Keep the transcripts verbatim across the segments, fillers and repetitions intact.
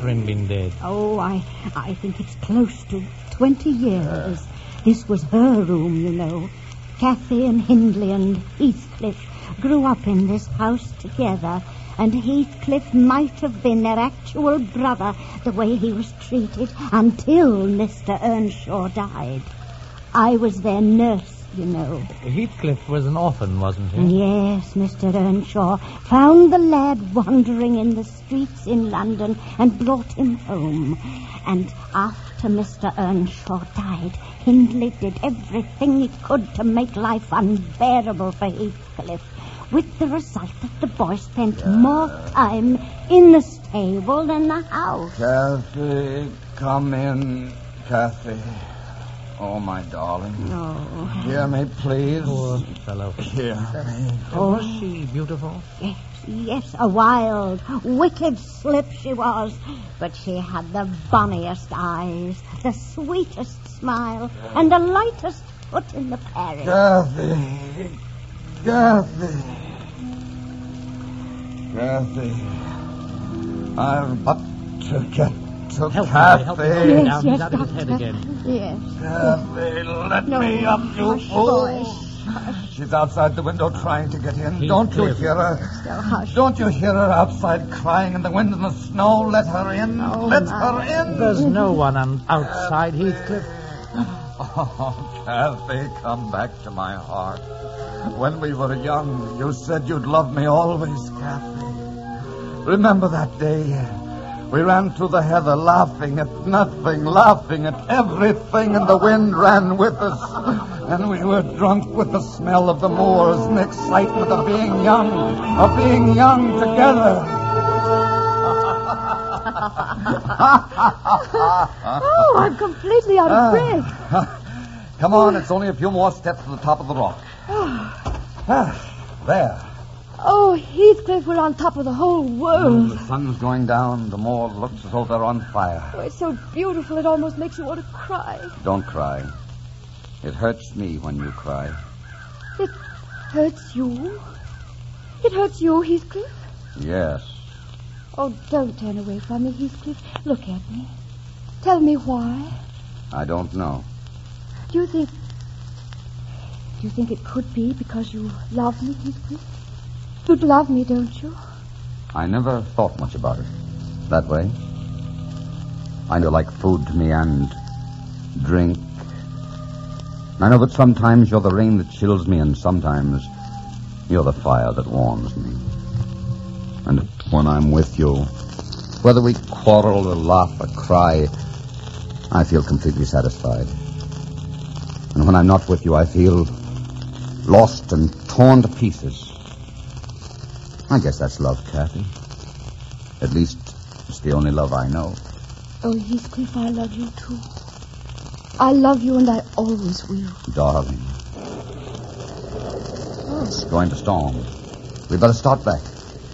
Catherine been dead? Oh, I, I think it's close to twenty years. Uh. This was her room, you know. Cathy and Hindley and Heathcliff grew up in this house together, and Heathcliff might have been their actual brother the way he was treated until Mister Earnshaw died. I was their nurse, you know. Heathcliff was an orphan, wasn't he? Yes, Mister Earnshaw found the lad wandering in the streets in London and brought him home. And after Mister Earnshaw died, Hindley did everything he could to make life unbearable for Heathcliff, with the result that the boy spent yeah. more time in the stable than the house. Cathy, come in, Cathy. Oh, my darling. No. Hear me, please. Poor fellow. Hear me. Oh, was she beautiful? Yes, yes, a wild, wicked slip she was. But she had the bonniest eyes, the sweetest smile, and the lightest foot in the parish. Cathy. Cathy. Cathy. I've got to get to help Cathy. Me, help me, help me. Yes, Down, yes, out of his head again. Yes. Cathy, let no, me up, you hush, fool. Boy. She's outside the window trying to get in. He's Don't you clear. hear her? So hush. Don't you hear her outside crying in the wind and the snow? Let her in. Oh, Let my. her in. There's no one on outside, Heathcliff. Oh, Cathy, come back to my heart. When we were young, you said you'd love me always, Cathy. Remember that day? We ran through the heather laughing at nothing, laughing at everything, and the wind ran with us. And we were drunk with the smell of the moors and the excitement of being young, of being young together. Oh, I'm completely out of breath. Come on, it's only a few more steps to the top of the rock. Ah, there. Oh, Heathcliff, we're on top of the whole world. The sun's going down. The moor looks as though they're on fire. Oh, it's so beautiful, it almost makes you want to cry. Don't cry. It hurts me when you cry. It hurts you? It hurts you, Heathcliff? Yes. Oh, don't turn away from me, Heathcliff. Look at me. Tell me why. I don't know. Do you think... Do you think it could be because you love me, Heathcliff? You'd love me, don't you? I never thought much about it that way. I know like food to me and drink. I know that sometimes you're the rain that chills me and sometimes you're the fire that warms me. And when I'm with you, whether we quarrel or laugh or cry, I feel completely satisfied. And when I'm not with you, I feel lost and torn to pieces. I guess that's love, Cathy. At least it's the only love I know. Oh, Heathcliff, I love you too. I love you and I always will. Darling. Oh. It's going to storm. We better start back.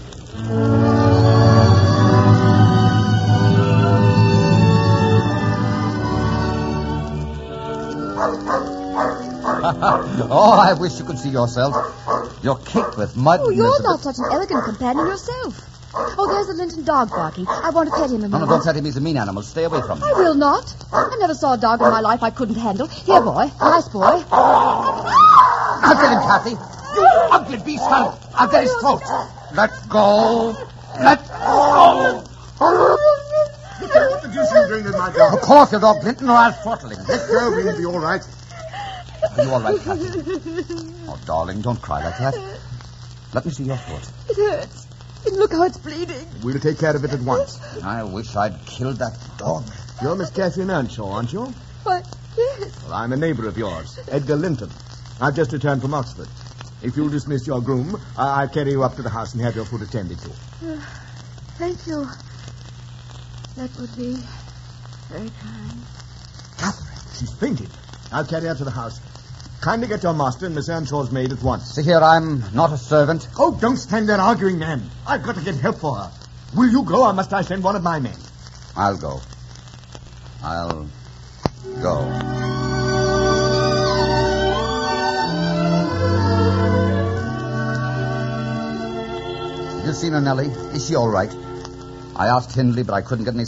Oh, I wish you could see yourself. You're caked with mud. Oh, you're Elizabeth. not such an elegant companion yourself. Oh, there's the Linton dog barking. I want to pet him a No, minute. no, don't pet him. He's a mean animal. Stay away from him. I will not. I never saw a dog in my life I couldn't handle. Here, boy. Nice boy. I'll get him, Cathy. You ugly beast. I'll, I'll get his throat. Let go. Let go. What the deuce are you doing with my dog? Of course, your dog, Linton, or I'll throttle him. Let go, he'll be all right. Are you all right, Cathy? Oh, darling, don't cry like that. Let me see your foot. It hurts. And look how it's bleeding. We'll take care of it at once. I wish I'd killed that dog. You're Miss Catherine Earnshaw, aren't you? Why, yes. Well, I'm a neighbor of yours, Edgar Linton. I've just returned from Oxford. If you'll dismiss your groom, I- I'll carry you up to the house and have your foot attended to. Uh, thank you. That would be very kind. Catherine, she's fainted. I'll carry her to the house. Kindly get your master and Miss Earnshaw's maid at once. See here, I'm not a servant. Oh, don't stand there arguing, man. I've got to get help for her. Will you go, or must I send one of my men? I'll go. I'll go. Have you seen her, Nellie? Is she all right? I asked Hindley, but I couldn't get any